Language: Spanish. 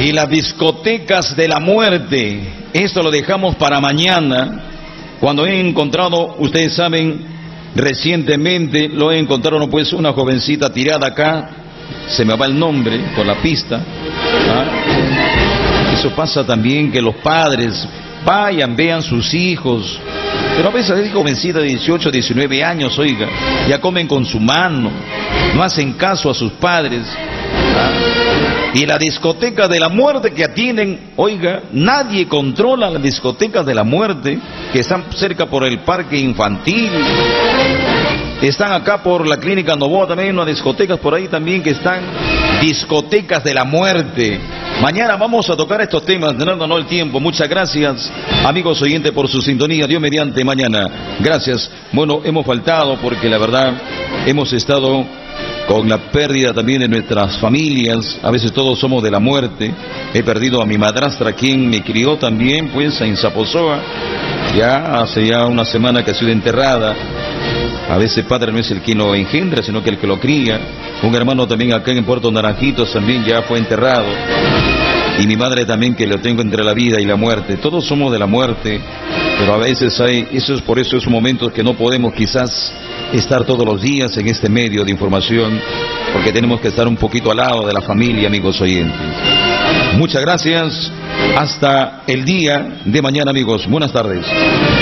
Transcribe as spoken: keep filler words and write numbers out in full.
Y las discotecas de la muerte, esto lo dejamos para mañana. Cuando he encontrado, ustedes saben, recientemente lo he encontrado, pues, una jovencita tirada acá, se me va el nombre por la pista. ¿Ah? Eso pasa también, que los padres vayan, vean sus hijos, pero a veces es jovencita de dieciocho, diecinueve años, oiga, ya comen con su mano, no hacen caso a sus padres. ¿Ah? Y la discoteca de la muerte que atienden, oiga, nadie controla las discotecas de la muerte que están cerca por el parque infantil. Están acá por la clínica Novoa también, unas discotecas por ahí también que están, discotecas de la muerte. Mañana vamos a tocar estos temas, dándonos el tiempo. Muchas gracias, amigos oyentes, por su sintonía. Dios mediante, mañana. Gracias. Bueno, hemos faltado porque la verdad hemos estado con la pérdida también de nuestras familias. A veces todos somos de la muerte. He perdido a mi madrastra, quien me crió también, pues, en Zaposoa. Ya hace ya una semana que ha sido enterrada. A veces padre no es el que lo engendra, sino que el que lo cría. Un hermano también acá en Puerto Naranjitos también ya fue enterrado. Y mi madre también, que lo tengo entre la vida y la muerte. Todos somos de la muerte, pero a veces hay, eso es por eso esos momentos que no podemos quizás estar todos los días en este medio de información, porque tenemos que estar un poquito al lado de la familia, amigos oyentes. Muchas gracias. Hasta el día de mañana, amigos. Buenas tardes.